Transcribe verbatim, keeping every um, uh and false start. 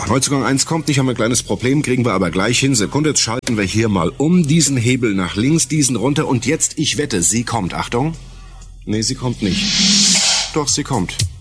Neuzugang eins kommt nicht, haben wir ein kleines Problem, kriegen wir aber gleich hin. Sekunde, jetzt schalten wir hier mal um, diesen Hebel nach links, diesen runter und jetzt, ich wette, sie kommt. Achtung. Nee, sie kommt nicht. Doch, sie kommt.